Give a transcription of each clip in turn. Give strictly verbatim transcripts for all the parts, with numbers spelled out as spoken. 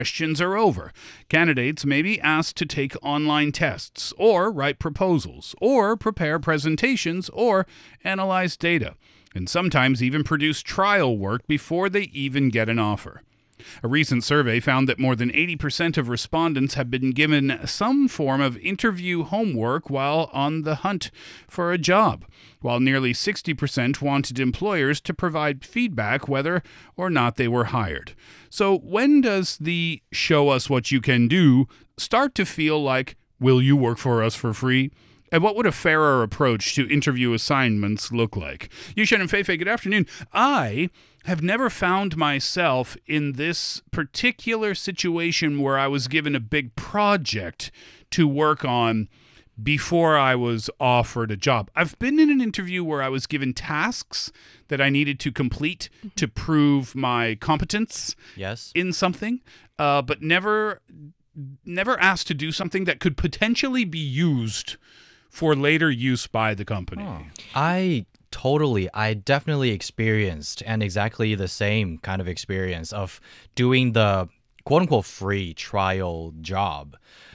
questions are over, candidates may be asked to take online tests, or write proposals, or prepare presentations, or analyze data, and sometimes even produce trial work before they even get an offer. A recent survey found that more than eighty percent of respondents have been given some form of interview homework while on the hunt for a job, while nearly sixty percent wanted employers to provide feedback whether or not they were hired. So when does the show us what you can do start to feel like, will you work for us for free? And what would a fairer approach to interview assignments look like? Yushen and Feifei, good afternoon. I have never found myself in this particular situation where I was given a big project to work on before I was offered a job. I've been in an interview where I was given tasks that I needed to complete to prove my competence yes. in something, uh, but never, never asked to do something that could potentially be used for later use by the company. Oh. I totally, I definitely experienced and exactly the same kind of experience of doing the quote-unquote free trial job.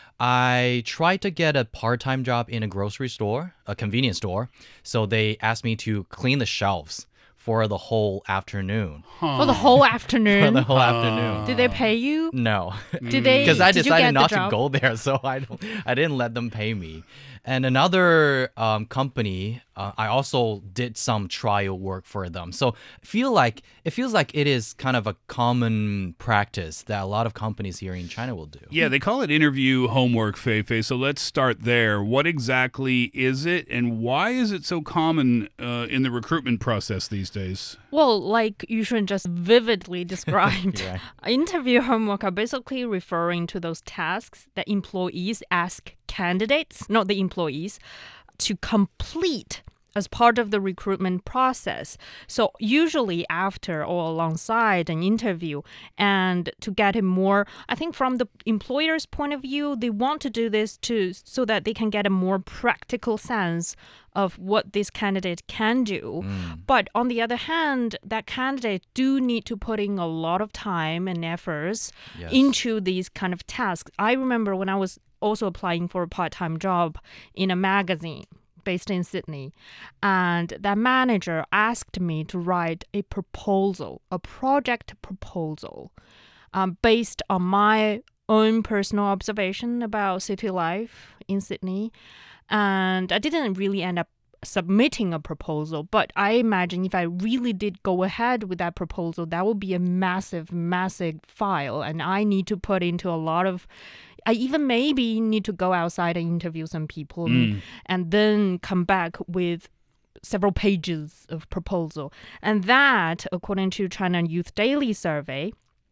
I tried to get a part-time job in a grocery store, a convenience store, so they asked me to clean the shelves for the whole afternoon. Huh. For the whole afternoon? For the whole uh, afternoon. Did they pay you? No. Did they? Because I did decided you get not the job? to go there, so I don't, I didn't let them pay me. And another um, company, uh, I also did some trial work for them. So feel like it feels like it is kind of a common practice that a lot of companies here in China will do. Yeah, they call it interview homework, Feifei. So let's start there. What exactly is it, and why is it so common uh, in the recruitment process these days? Well, like Yushen just vividly described, yeah. interview homework are basically referring to those tasks that employees ask candidates, not the employees, to complete as part of the recruitment process. So usually after or alongside an interview, and to get it more, I think from the employer's point of view, they want to do this to so that they can get a more practical sense of what this candidate can do. Mm. But on the other hand, that candidate do need to put in a lot of time and efforts yes. into these kind of tasks. I remember when I was also applying for a part-time job in a magazine based in Sydney, and that manager asked me to write a proposal, a project proposal, um, based on my own personal observation about city life in Sydney. And I didn't really end up submitting a proposal, but I imagine if I really did go ahead with that proposal, that would be a massive, massive file, and I need to put into a lot of I even maybe need to go outside and interview some people Mm. and, and then come back with several pages of proposal. And that, according to China Youth Daily Survey,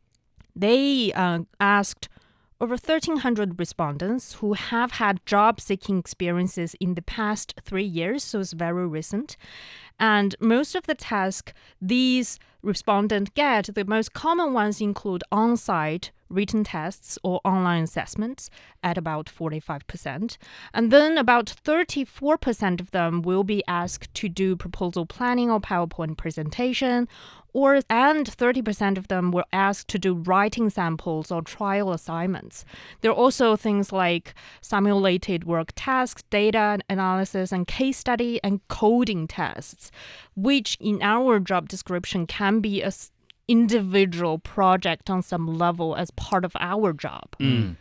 they uh, asked over thirteen hundred respondents who have had job-seeking experiences in the past three years, so it's very recent. And most of the tasks these respondents get, the most common ones include on-site written tests or online assessments at about forty-five percent. And then about thirty-four percent of them will be asked to do proposal planning or PowerPoint presentation, or and thirty percent of them were asked to do writing samples or trial assignments. There are also things like simulated work tasks, data analysis, and case study and coding tests, which in our job description can be a individual project on some level as part of our job. Mm.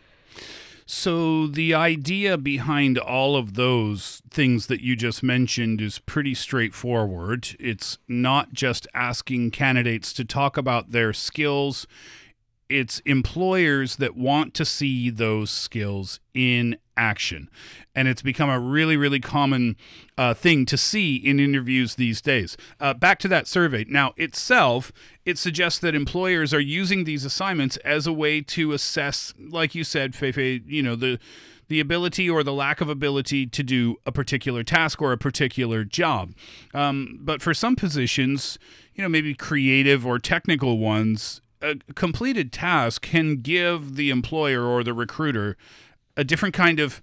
So the idea behind all of those things that you just mentioned is pretty straightforward. It's not just asking candidates to talk about their skills. It's employers that want to see those skills in action. And it's become a really, really common uh, thing to see in interviews these days. Uh, back to that survey. Now, itself, it suggests that employers are using these assignments as a way to assess, like you said, Feifei, you know, the the ability or the lack of ability to do a particular task or a particular job. Um, but for some positions, you know, maybe creative or technical ones, a completed task can give the employer or the recruiter a different kind of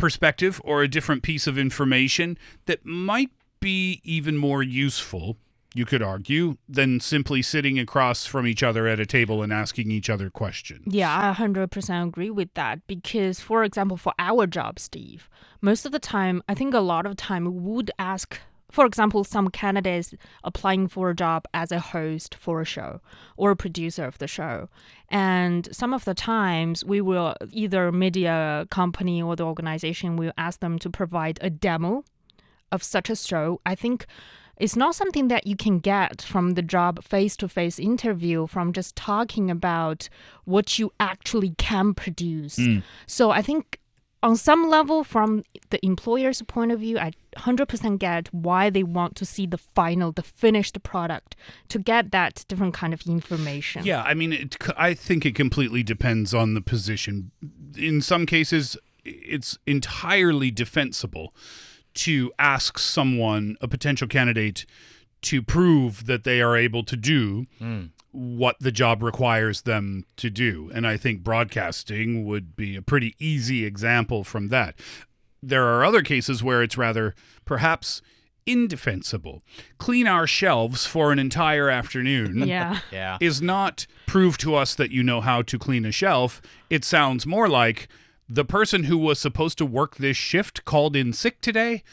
perspective or a different piece of information that might be even more useful you could argue, than simply sitting across from each other at a table and asking each other questions. Yeah, I one hundred percent agree with that because, for example, for our job, Steve, most of the time, I think a lot of time we would ask, for example, some candidates applying for a job as a host for a show or a producer of the show. And some of the times we will, either media company or the organization will ask them to provide a demo of such a show. I think it's not something that you can get from the job face-to-face interview, from just talking about what you actually can produce. Mm. So I think on some level, from the employer's point of view, I one hundred percent get why they want to see the final, the finished product to get that different kind of information. Yeah, I mean, it, I think it completely depends on the position. In some cases, it's entirely defensible to ask someone, a potential candidate, to prove that they are able to do mm. what the job requires them to do. And I think broadcasting would be a pretty easy example from that. There are other cases where it's rather perhaps indefensible. Clean our shelves for an entire afternoon yeah. Yeah. is not prove to us that you know how to clean a shelf. It sounds more like the person who was supposed to work this shift called in sick today,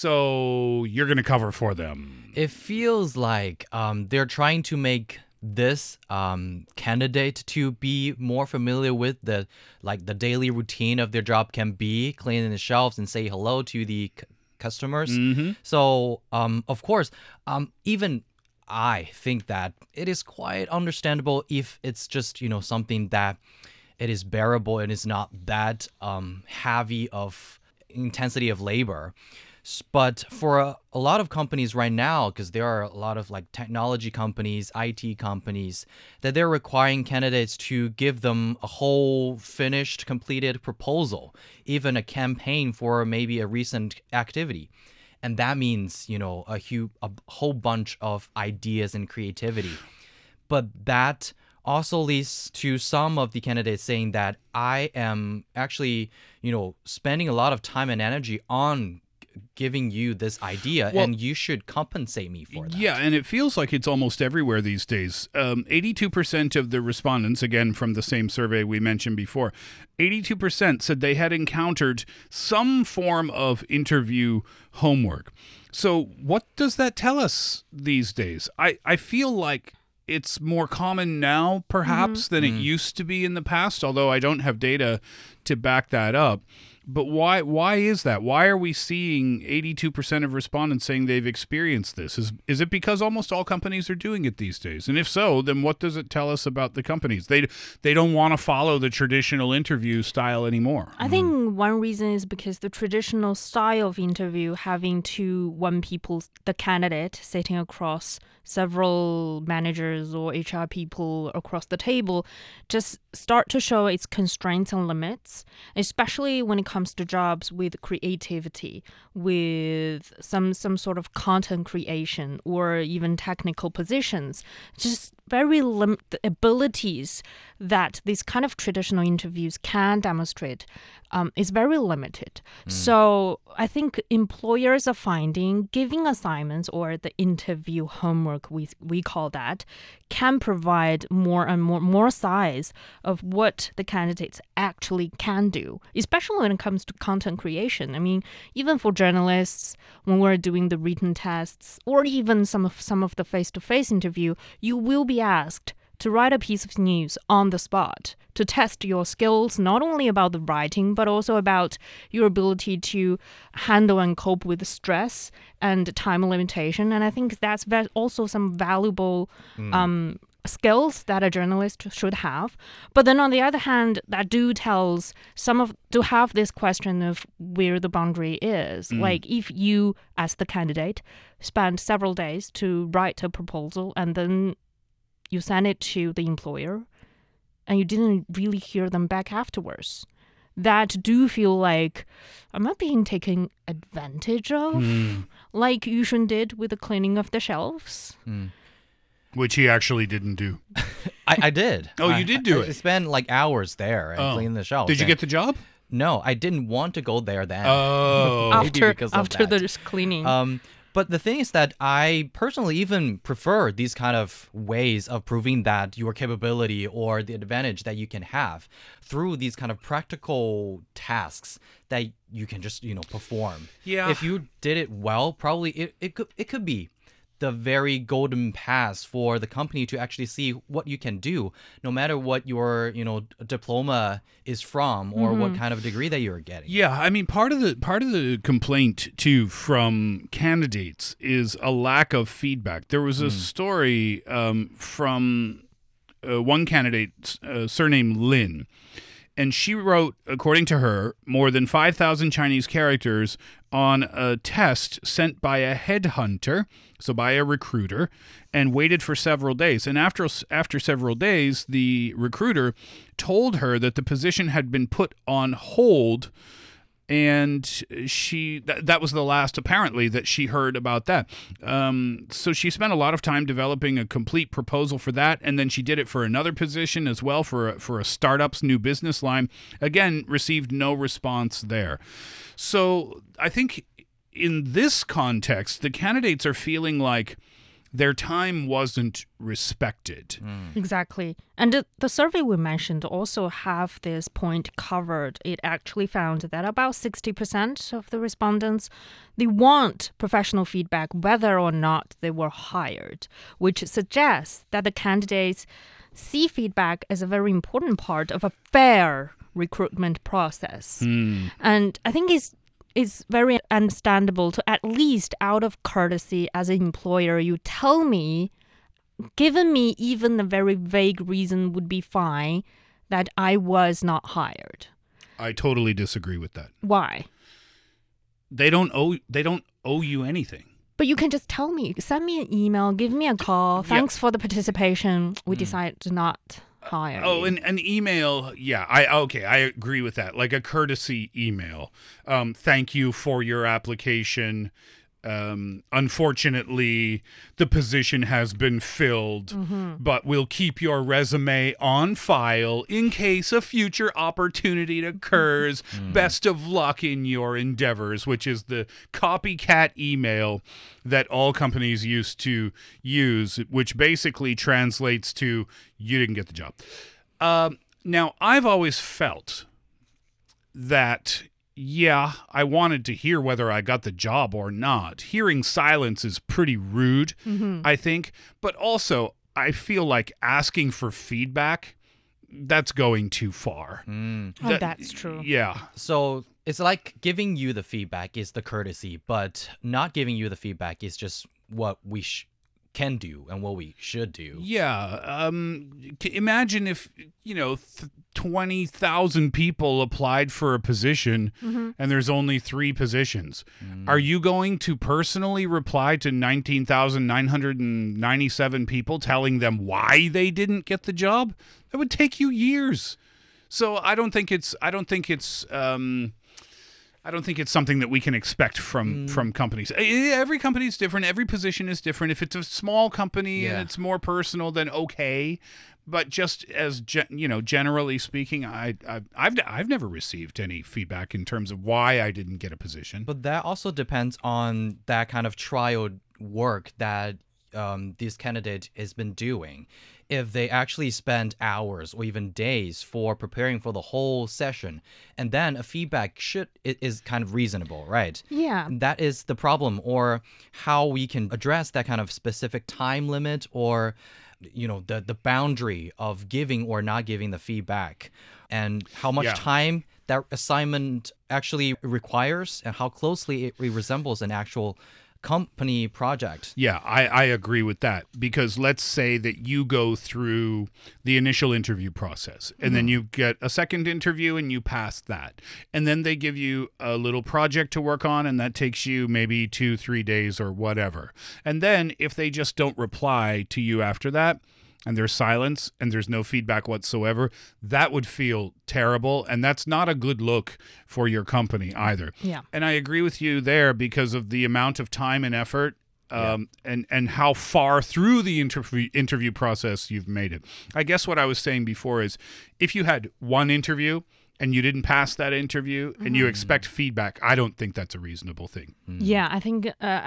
so you're going to cover for them. It feels like um, they're trying to make this um, candidate to be more familiar with the like the daily routine of their job can be cleaning the shelves and say hello to the c- customers. Mm-hmm. So, um, of course, um, even I think that it is quite understandable if it's just, you know, something that it is bearable and is not that um, heavy of intensity of labor. But for a, a lot of companies right now, because there are a lot of like technology companies, I T companies, that they're requiring candidates to give them a whole finished, completed proposal, even a campaign for maybe a recent activity. And that means, you know, a, hu- a whole bunch of ideas and creativity. But that also leads to some of the candidates saying that I am actually, you know, spending a lot of time and energy on giving you this idea, well, and you should compensate me for that. Yeah, and it feels like it's almost everywhere these days. Um, eighty-two percent of the respondents, again from the same survey we mentioned before, eighty-two percent said they had encountered some form of interview homework. So what does that tell us these days? I, I feel like it's more common now, perhaps, mm-hmm. than it mm-hmm. used to be in the past, although I don't have data to back that up. But why why is that? Why are we seeing eighty-two percent of respondents saying they've experienced this? Is is it because almost all companies are doing it these days? And if so, then what does it tell us about the companies? They they don't want to follow the traditional interview style anymore. I think mm. one reason is because the traditional style of interview, having two one people, the candidate sitting across several managers or H R people across the table, just start to show its constraints and limits, especially when it comes to jobs with creativity, with some some sort of content creation or even technical positions. Just very limited abilities that these kind of traditional interviews can demonstrate um, is very limited. Mm. So I think employers are finding giving assignments, or the interview homework, we we call that, can provide more and more more size of what the candidates actually can do, especially when it comes to content creation. I mean, even for journalists, when we're doing the written tests, or even some of some of the face-to-face interview, you will be asked to write a piece of news on the spot to test your skills, not only about the writing, but also about your ability to handle and cope with stress and time limitation. And I think that's ve- also some valuable mm. um, skills that a journalist should have. But then on the other hand, that do tells some of, to have this question of where the boundary is. Mm. Like if you, as the candidate, spend several days to write a proposal and then you send it to the employer and you didn't really hear them back afterwards, that do feel like I'm not being taken advantage of, mm. like Yushun did with the cleaning of the shelves. Mm. Which he actually didn't do. I, I did. Oh, I, you did do I, it? I spent like hours there and oh. cleaning the shelves. Did you get the job? No, I didn't want to go there then. Oh. after because after of that. the cleaning. Um, But the thing is that I personally even prefer these kind of ways of proving that your capability or the advantage that you can have through these kind of practical tasks that you can just, you know, perform. Yeah. If you did it well, probably it, it could it could be the very golden pass for the company to actually see what you can do, no matter what your, you know, diploma is from or what kind of degree that you're getting. Yeah, I mean, part of the part of the complaint too from candidates is a lack of feedback. There was a story um, from uh, one candidate, uh, surnamed Lin, and she wrote, according to her, more than five thousand Chinese characters on a test sent by a headhunter, so by a recruiter, and waited for several days. And after after several days, the recruiter told her that the position had been put on hold, and she th- that was the last, apparently, that she heard about that. Um, so she spent a lot of time developing a complete proposal for that, and then she did it for another position as well, for a, for a startup's new business line. Again, received no response there. So I think in this context, the candidates are feeling like their time wasn't respected. Exactly. And the, the survey we mentioned also have this point covered. It actually found that about sixty percent of the respondents, they want professional feedback whether or not they were hired, which suggests that the candidates see feedback as a very important part of a fair recruitment process. Mm. And I think it's it's very understandable to, at least out of courtesy as an employer, you tell me, given me even a very vague reason would be fine, that I was not hired. I totally disagree with that. Why? They don't owe they don't owe you anything. But you can just tell me, send me an email, give me a call. Thanks for the participation. We decided to not hire Oh, you. an, an email. Yeah, I okay, I agree with that. Like a courtesy email. Um, thank you for your application. Um, unfortunately, the position has been filled, Mm-hmm. but we'll keep your resume on file in case a future opportunity occurs. Best of luck in your endeavors, which is the copycat email that all companies used to use, which basically translates to, you didn't get the job. Um, now, I've always felt that, yeah, I wanted to hear whether I got the job or not. Hearing silence is pretty rude, I think. But also, I feel like asking for feedback, that's going too far. Oh, That- that's true. Yeah. So it's like giving you the feedback is the courtesy, but not giving you the feedback is just what we sh- can do and what we should do. Yeah. Um, c- imagine if, you know, th- twenty thousand people applied for a position and there's only three positions. Are you going to personally reply to nineteen thousand nine hundred ninety-seven people telling them why they didn't get the job? That would take you years. So I don't think it's, I don't think it's, um, I don't think it's something that we can expect from from companies. Eh, Every company is different. Every position is different. If it's a small company Yeah. and it's more personal, then okay. But just as ge- you know, generally speaking, I, I I've I've never received any feedback in terms of why I didn't get a position. But that also depends on that kind of trial work that um, this candidate has been doing. If they actually spend hours or even days for preparing for the whole session, and then a feedback should i- is kind of reasonable, right? Yeah. That is the problem, or how we can address that kind of specific time limit, or you know, the the boundary of giving or not giving the feedback, and how much Yeah. time that assignment actually requires, and how closely it resembles an actual company project. Yeah, I, I agree with that, because let's say that you go through the initial interview process and then you get a second interview and you pass that. And then they give you a little project to work on and that takes you maybe two, three days or whatever. And then if they just don't reply to you after that, and there's silence and there's no feedback whatsoever, that would feel terrible. And that's not a good look for your company either. Yeah. And I agree with you there because of the amount of time and effort um, and, and how far through the interview, interview process you've made it. I guess what I was saying before is if you had one interview and you didn't pass that interview and you expect feedback, I don't think that's a reasonable thing. Yeah, I think uh, I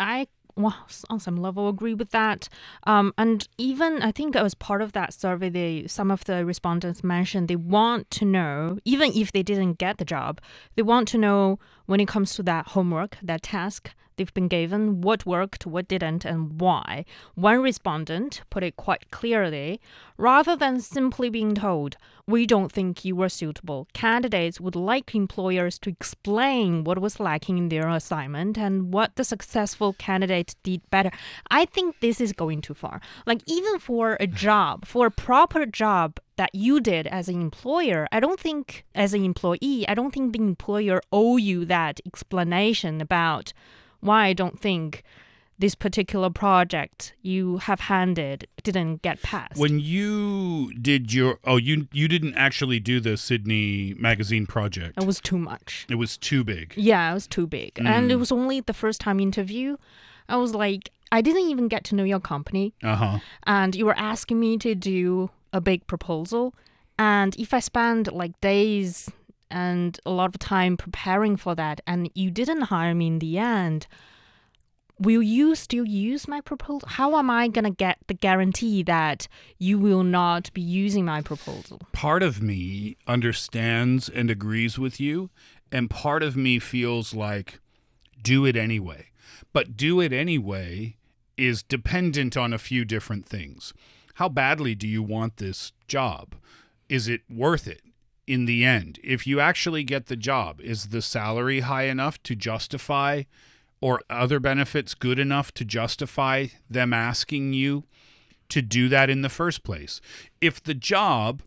well, on some level agree with that. Um, and even I think as part of that survey, they some of the respondents mentioned they want to know, even if they didn't get the job, they want to know when it comes to that homework, that task they've been given, what worked, what didn't, and why. One respondent put it quite clearly, rather than simply being told, we don't think you were suitable, candidates would like employers to explain what was lacking in their assignment and what the successful candidate did better. I think this is going too far. Like, even for a job, for a proper job that you did as an employer, I don't think, as an employee, I don't think the employer owe you that explanation about why I don't think this particular project you have handed didn't get passed. When you did your, oh, you you didn't actually do the Sydney Magazine project. It was too much. It was too big. Yeah, it was too big. Mm. And it was only the first time interview. I was like, I didn't even get to know your company. Uh-huh. And you were asking me to do a big proposal. And if I spend like days and a lot of time preparing for that, and you didn't hire me in the end, will you still use my proposal? How am I going to get the guarantee that you will not be using my proposal? Part of me understands and agrees with you, and part of me feels like do it anyway. But do it anyway is dependent on a few different things. How badly do you want this job? Is it worth it? In the end, if you actually get the job, is the salary high enough to justify, or other benefits good enough to justify them asking you to do that in the first place? If the job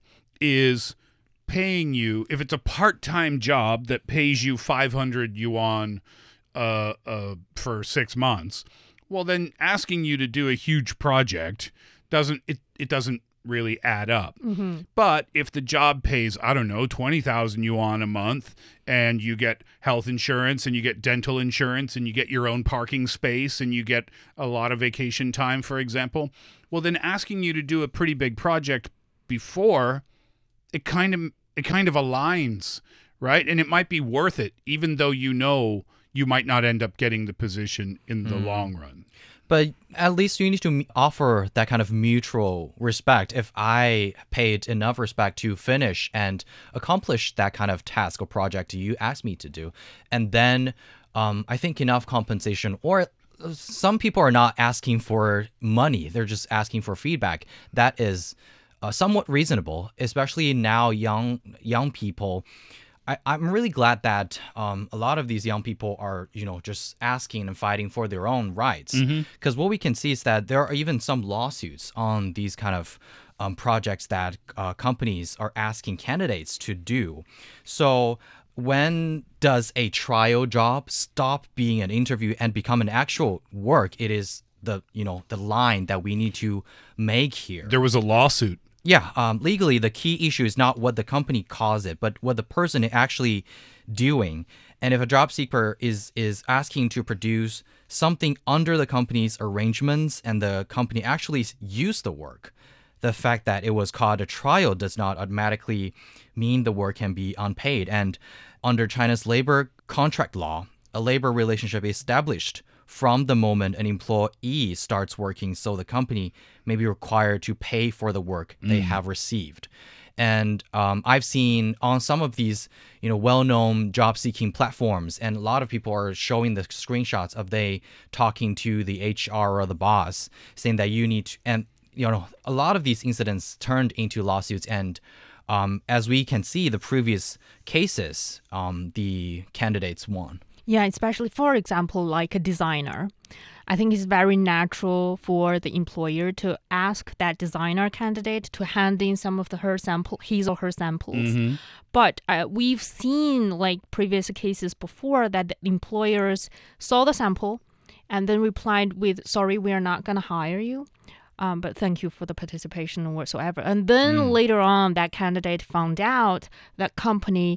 is paying you, if it's a part-time job that pays you five hundred yuan uh, uh, for six months, well, then asking you to do a huge project doesn't, it, it doesn't really add up. Mm-hmm. But if the job pays, I don't know, twenty thousand yuan a month, and you get health insurance and you get dental insurance and you get your own parking space and you get a lot of vacation time, for example, well, then asking you to do a pretty big project before, it kind of it kind of aligns, right? And it might be worth it, even though you know you might not end up getting the position in the mm. long run. But at least you need to offer that kind of mutual respect. If I paid enough respect to finish and accomplish that kind of task or project you asked me to do, and then um, I think enough compensation, or some people are not asking for money, they're just asking for feedback. That is uh, somewhat reasonable, especially now young young people. I, I'm really glad that um, a lot of these young people are, you know, just asking and fighting for their own rights. Because mm-hmm. what we can see is that there are even some lawsuits on these kind of um, projects that uh, companies are asking candidates to do. So when does a trial job stop being an interview and become an actual work? It is the, you know, the line that we need to make here. There was a lawsuit. Yeah, um, legally, the key issue is not what the company calls it, but what the person is actually doing. And if a job seeker is is asking to produce something under the company's arrangements and the company actually used the work, the fact that it was called a trial does not automatically mean the work can be unpaid. And under China's labor contract law, a labor relationship is established from the moment an employee starts working, so the company may be required to pay for the work they mm. have received. And um, I've seen on some of these, you know, well-known job-seeking platforms, and a lot of people are showing the screenshots of they talking to the H R or the boss, saying that you need to, and you know, a lot of these incidents turned into lawsuits. And um, as we can see, the previous cases, um, the candidates won. Yeah, especially, for example, like a designer. I think it's very natural for the employer to ask that designer candidate to hand in some of the her sample, his or her samples. Mm-hmm. But uh, we've seen like previous cases before that the employers saw the sample and then replied with, sorry, we are not going to hire you. Um, but thank you for the participation or whatsoever. And then mm. later on, that candidate found out that company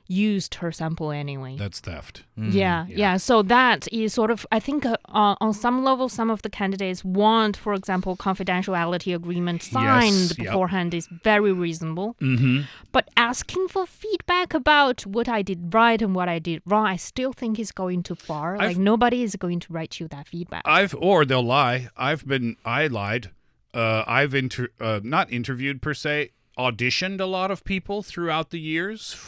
used her sample anyway. That's theft. Yeah, yeah, So that is sort of, I think uh, uh, on some level, some of the candidates want, for example, confidentiality agreement signed Yes, yep. beforehand is very reasonable. Mm-hmm. But asking for feedback about what I did right and what I did wrong, I still think is going too far. I've- like nobody is going to write you that feedback. I've or they'll lie. I've been I lied. Uh, I've inter uh, not interviewed per se, auditioned a lot of people throughout the years